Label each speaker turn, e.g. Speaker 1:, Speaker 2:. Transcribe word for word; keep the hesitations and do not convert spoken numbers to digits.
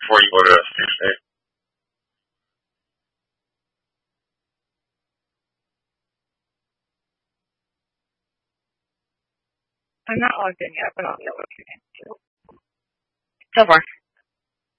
Speaker 1: before you order a steak.
Speaker 2: I'm not logged in yet, but I'll be able to get into. So far.